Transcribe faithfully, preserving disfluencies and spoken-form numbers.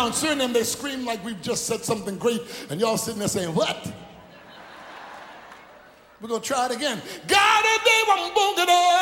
around Suriname, they scream like we've just said something great, and y'all sitting there saying, what? We're going to try it again. God, they want boogada.